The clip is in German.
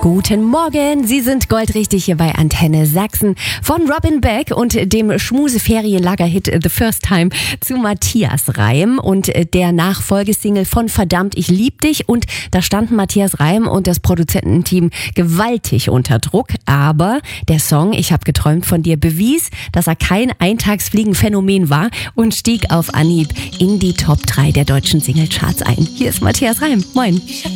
Guten Morgen, Sie sind goldrichtig hier bei Antenne Sachsen. Von Robin Beck und dem Schmuse-Ferienlager-Hit The First Time zu Matthias Reim und der Nachfolgesingle von Verdammt, ich lieb dich. Und da standen Matthias Reim und das Produzententeam gewaltig unter Druck. Aber der Song Ich hab geträumt von dir bewies, dass er kein Eintagsfliegen-Phänomen war und stieg auf Anhieb in die Top 3 der deutschen Singlecharts ein. Hier ist Matthias Reim. Moin.